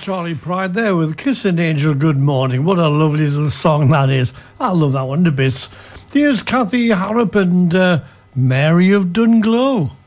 Charlie Pride there with Kissing Angel Good Morning. What a lovely little song that is. I love that one to bits. Here's Kathy Harrop and Mary of Dunglow.